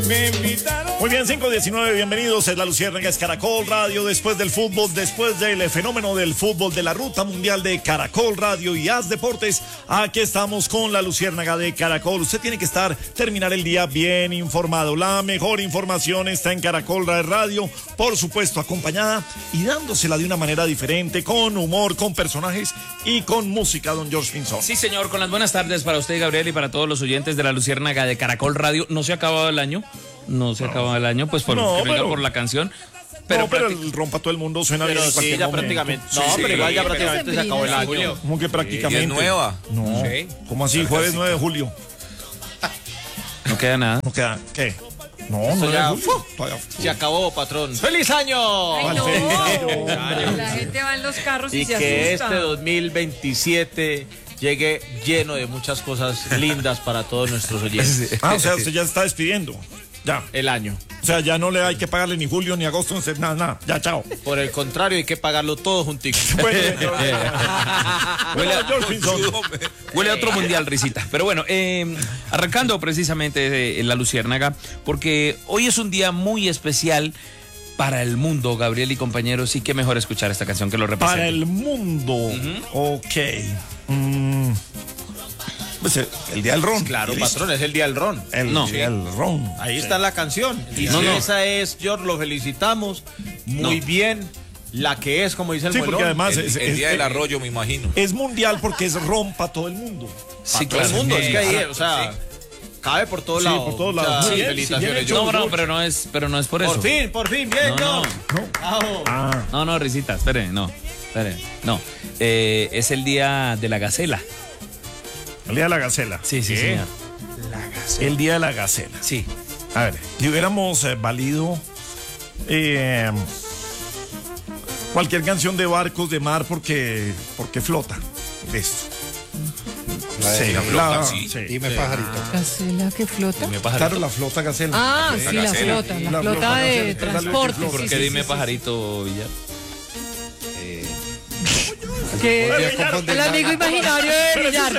Muy bien, 5:19, bienvenidos. Es La Luciérnaga, es Caracol Radio. Después del fútbol, después del fenómeno del fútbol, de la ruta mundial de Caracol Radio y Haz Deportes, aquí estamos con La Luciérnaga de Caracol. Usted tiene que terminar el día bien informado. La mejor información está en Caracol Radio, por supuesto, acompañada y dándosela de una manera diferente, con humor, con personajes y con música, don George Pinzón. Sí, señor, con las buenas tardes para usted, Gabriel, y para todos los oyentes de La Luciérnaga de Caracol Radio. No se ha acabado el año. No se acaba el año, pues por la canción. Pero el rompa todo el mundo suena bien. Pero sí, ya prácticamente. No, sí, pero igual ya prácticamente se acabó el año. ¿Cómo que prácticamente? ¿Es nueva? No. Sí. ¿Cómo así? Jueves 9 de julio. No queda nada. ¿No queda qué? No, Eso no ya, de julio. se acabó, patrón. ¡Feliz año! Ay, no. La gente va en los carros y se que asusta. este 2027 llegue lleno de muchas cosas lindas para todos nuestros oyentes. O sea, usted ya se está despidiendo. Ya. El año. O sea, ya no le hay que pagarle ni julio ni agosto, nada. Ya, chao. Por el contrario, hay que pagarlo todo juntico. Huele a otro mundial, risita. Pero bueno, arrancando precisamente La Luciérnaga, porque hoy es un día muy especial para el mundo, Gabriel y compañeros, y qué mejor escuchar esta canción que lo representa. Para el mundo. Ok. Pues el día del ron. Claro, patrón, es el día del ron. El día del ron. Ahí está la canción. Y si esa es, George, lo felicitamos. Muy bien. La que es, como dice el Sí, Muelón. porque además El día del arroyo, me imagino. es mundial porque es ron para todo el mundo. Sí, Todo el mundo, es que ahí, o sea, cabe por todos lados. por todos lados. Muchas Bien, felicitaciones. sí, bien hecho. No, pero no es por eso. Por fin, bien, No, no. No, risita, espere. No. Es el día de la gacela. El día de la gacela. Sí, señor. El día de la gacela. Sí. A ver, si hubiéramos valido cualquier canción de barcos de mar porque flota. Listo. Sí. Dime pajarito. ¿Gacela que flota? Dime pajarito. Claro, la flota gacela. Ah, sí, la flota. La flota de transporte. Dale, ¿Por qué dime pajarito, Villar? Que el amigo imaginario de Villar.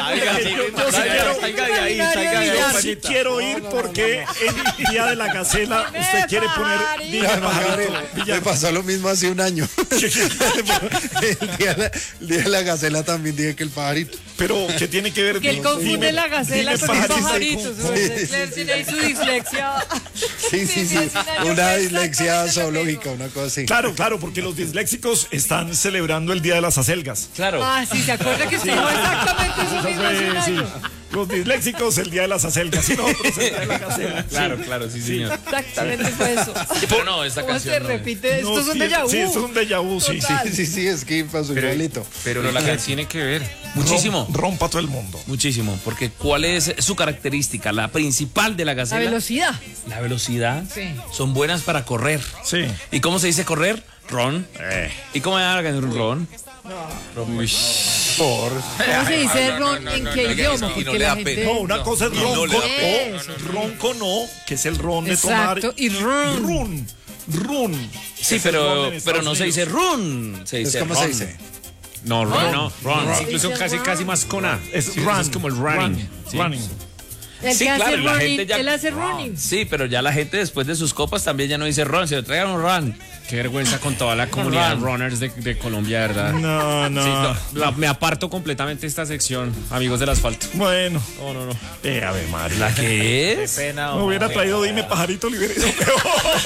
Yo sí quiero ir porque el día de la gacela usted quiere poner dime pajarito. Me pasó lo mismo hace un año. el día de la gacela también dije que el pajarito. Pero ¿qué tiene que ver? Que él confunde la gacela con el pajarito. Sí. Tiene ahí su dislexia. Sí. Una dislexia zoológica, una cosa así. Claro, porque los disléxicos están celebrando el día de las acelgas. Claro. Ah, sí, ¿se acuerda que estuvo exactamente eso mismo hace un año? Los disléxicos el día de las acelgas y nosotros el día de la gacela. Claro, sí, señor. Exactamente fue eso. Pero no, esta ¿Cómo canción se no repite? Esto es un Sí, déjà vu. Sí, esto es un déjà vu, sí. Total. Sí, es que pasó igualito. Pero la canción tiene que ver. Muchísimo. Rompa todo el mundo. Muchísimo, porque ¿cuál es su característica? La principal de la La gacela. velocidad. La velocidad. Sí. Son buenas para correr. Sí. ¿Y cómo se dice correr? Ron. ¿Y cómo se llama la canción? Ron. ¿Cómo se dice ron en qué idioma? Y no Porque le la da gente... pena. No, una cosa es no ron le da con O, ron con O, que es el ron de tomar. Exacto, y ron. Run. Sí, Es el ron pero en Estados no se dice Unidos. run. Se dice ¿Cómo ron. se dice? No, ron. Ron. Incluso Dice casi ron. más con A. Es Sí, run. es como el running. Sí. Running. El Sí, que claro, hace la running, gente ya- él hace running. Sí, pero ya la gente después de sus copas también ya no dice ron, se le traigan un run. Qué vergüenza con toda la comunidad de runners de Colombia, ¿verdad? No. Sí, me aparto completamente de esta sección, amigos del asfalto. Bueno. No. A ver, Mario. ¿La qué es? Pena, Me hubiera traído dime pajarito, le hubiera ido peor.